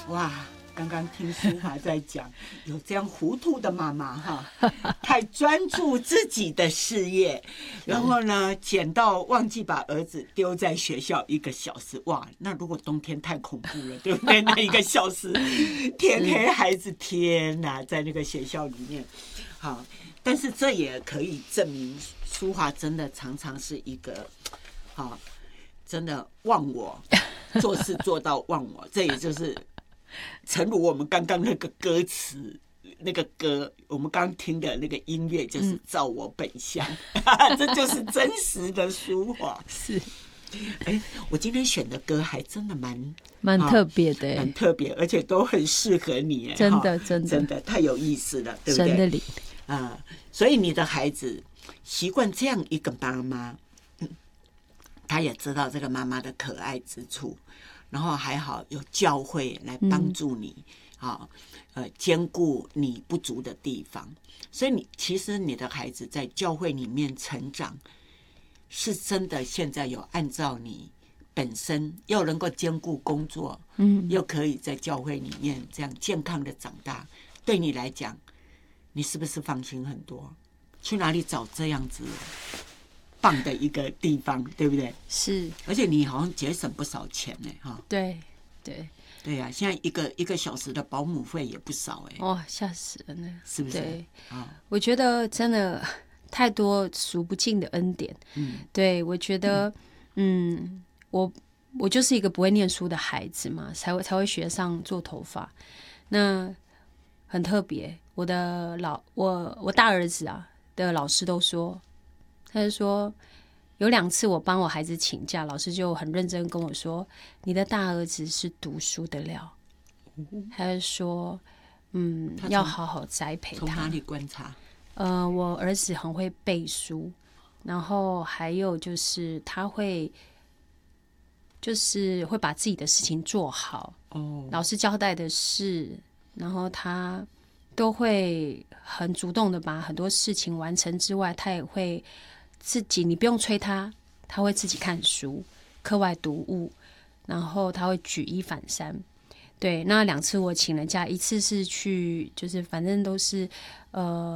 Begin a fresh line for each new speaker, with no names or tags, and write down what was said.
哇，刚刚听淑华在讲，有这样糊涂的妈妈哈，太专注自己的事业，然后呢，捡到忘记把儿子丢在学校1个小时，哇，那如果冬天太恐怖了，对不对？那1个小时，天黑，孩子天哪，在那个学校里面，好，但是这也可以证明淑华真的常常是一个好，真的忘我，做事做到忘我，这也就是诚如我们刚刚那个歌词，那个歌，我们刚听的那个音乐就是照我本相，这就是真实的淑华。
是，
我今天选的歌还真的
蛮特别的，
蛮特别，而且都很适合你，
真的真的
太有意思了，对不对？
神的灵
所以你的孩子习惯这样一个妈妈，他也知道这个妈妈的可爱之处。然后还好有教会来帮助你，兼顾你不足的地方，所以其实你的孩子在教会里面成长，是真的现在有按照你本身又能够兼顾工作，又可以在教会里面这样健康的长大，对你来讲，你是不是放心很多？去哪里找这样子棒的一个地方，对不对？
是，
而且你好像节省不少钱呢，哈。
对
呀，现在一个小时的保姆费也不少哎。
哇，吓死人了，
是不是？
对，我觉得真的太多数不尽的恩典。对，我觉得，我就是一个不会念书的孩子嘛，才会学上做头发，那很特别。我大儿子的老师都说。他就说有2次我帮我孩子请假，老师就很认真跟我说，你的大儿子是读书的料。他就说要好好栽培他。
从哪里观察？
我儿子很会背书，然后还有就是他会把自己的事情做好，老师交代的事，然后他都会很主动的把很多事情完成之外，他也会自己，你不用催他，他会自己看书、课外读物，然后他会举一反三。对，那2次我请了假，1次是去，就是反正都是